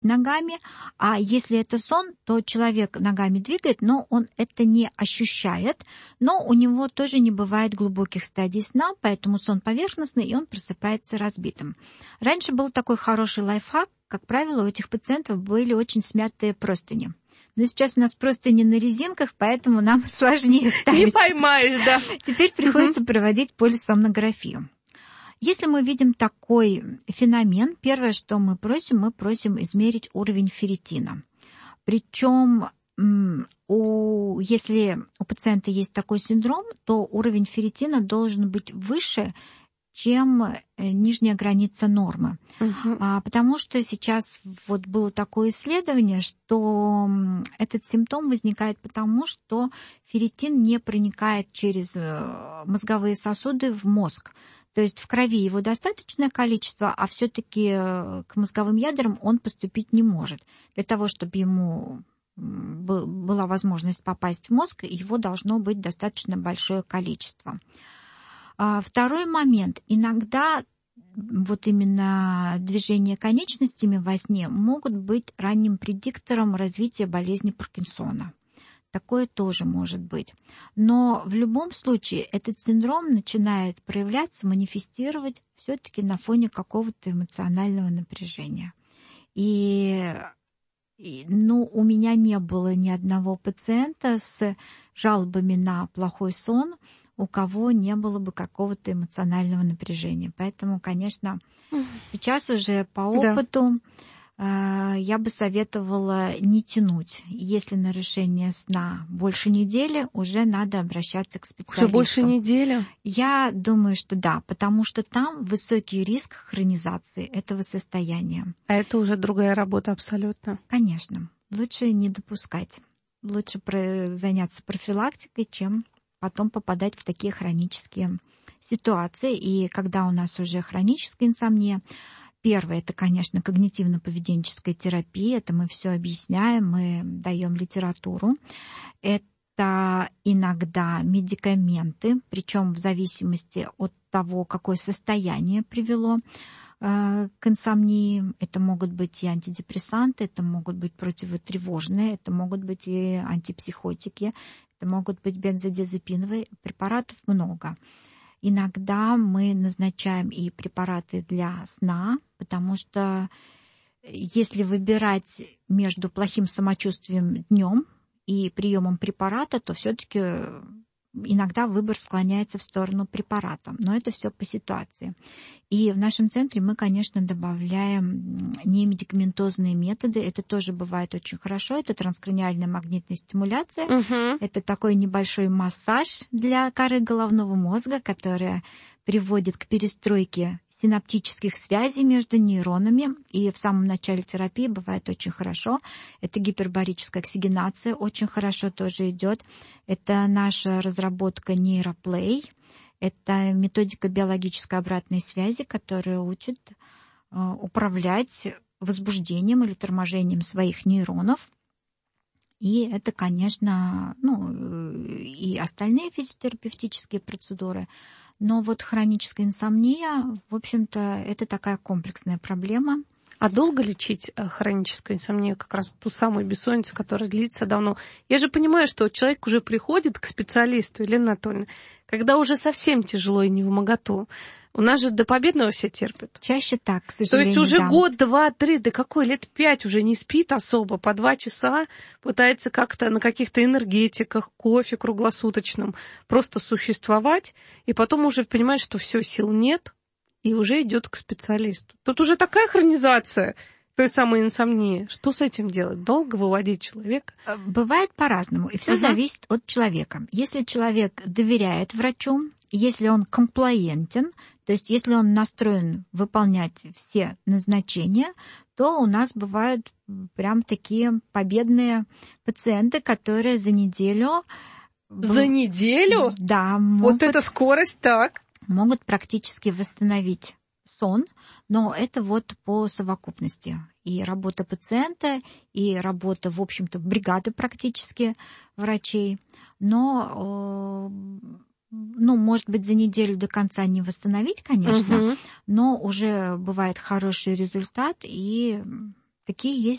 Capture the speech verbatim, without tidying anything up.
ногами, а если это сон, то человек ногами двигает, но он это не ощущает, но у него тоже не бывает глубоких стадий сна, поэтому сон поверхностный, и он просыпается разбитым. Раньше был такой хороший лайфхак, как правило, у этих пациентов были очень смятые простыни. Но сейчас у нас простыни на резинках, поэтому нам сложнее ставить. Не поймаешь, да. Теперь приходится проводить полисомнографию. Если мы видим такой феномен, первое, что мы просим, мы просим измерить уровень ферритина. Причем, у, если у пациента есть такой синдром, то уровень ферритина должен быть выше, чем нижняя граница нормы. Uh-huh. А, потому что сейчас вот было такое исследование, что этот симптом возникает потому, что ферритин не проникает через мозговые сосуды в мозг. То есть в крови его достаточное количество, а все-таки к мозговым ядрам он поступить не может. Для того, чтобы ему была возможность попасть в мозг, его должно быть достаточно большое количество. Второй момент. Иногда вот именно движения конечностями во сне могут быть ранним предиктором развития болезни Паркинсона. Такое тоже может быть. Но в любом случае этот синдром начинает проявляться, манифестировать все-таки на фоне какого-то эмоционального напряжения. И, и ну, у меня не было ни одного пациента с жалобами на плохой сон, у кого не было бы какого-то эмоционального напряжения. Поэтому, конечно, сейчас уже по опыту да. я бы советовала не тянуть. Если нарушение сна больше недели, уже надо обращаться к специалисту. Уже больше недели? Я думаю, что да, потому что там высокий риск хронизации этого состояния. А это уже другая работа абсолютно. Конечно. Лучше не допускать. Лучше заняться профилактикой, чем потом попадать в такие хронические ситуации. И когда у нас уже хроническая инсомния, первое, это, конечно, когнитивно-поведенческая терапия. Это мы все объясняем, мы даем литературу. Это иногда медикаменты, причем в зависимости от того, какое состояние привело к инсомнии. Это могут быть и антидепрессанты, это могут быть противотревожные, это могут быть и антипсихотики, это могут быть бензодиазепиновые. Препаратов много. Иногда мы назначаем и препараты для сна, потому что если выбирать между плохим самочувствием днем и приемом препарата, то все-таки иногда выбор склоняется в сторону препарата. Но это все по ситуации. И в нашем центре мы, конечно, добавляем немедикаментозные методы. Это тоже бывает очень хорошо. Это транскраниальная магнитная стимуляция. Угу. Это такой небольшой массаж для коры головного мозга, которая приводит к перестройке синаптических связей между нейронами. И в самом начале терапии бывает очень хорошо. Это гипербарическая оксигенация, очень хорошо тоже идет. Это наша разработка нейроплей. Это методика биологической обратной связи, которая учит э, управлять возбуждением или торможением своих нейронов. И это, конечно, ну, и остальные физиотерапевтические процедуры. Но вот хроническая инсомния, в общем-то, это такая комплексная проблема. А долго лечить хроническую инсомнию, как раз ту самую бессонницу, которая длится давно? Я же понимаю, что человек уже приходит к специалисту, Елена Анатольевна, когда уже совсем тяжело и невмоготу. У нас же до победного все терпят. Чаще так, к сожалению. То есть уже да. год, два, три, да какой, лет пять уже не спит особо, по два часа пытается как-то на каких-то энергетиках, кофе круглосуточном просто существовать, и потом уже понимает, что все, сил нет, и уже идет к специалисту. Тут уже такая хронизация той самой инсомнии. Что с этим делать? Долго выводить человека? Бывает по-разному, и все uh-huh. зависит от человека. Если человек доверяет врачу, если он комплаентен, то есть если он настроен выполнять все назначения, то у нас бывают прям такие победные пациенты, которые за неделю... За неделю? Да. Могут, вот эта скорость, так. Могут практически восстановить сон, но это вот по совокупности. И работа пациента, и работа, в общем-то, бригады практически врачей. Но... Ну, может быть, за неделю до конца не восстановить, конечно, uh-huh. но уже бывает хороший результат, и такие есть